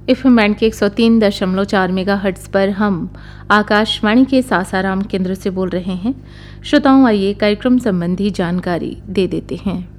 FM band के 103.4 megahertz पर हम आकाशवाणी के सासाराम केंद्र से बोल रहे हैं। श्रोताओं, आइए कार्यक्रम संबंधी जानकारी दे देते हैं।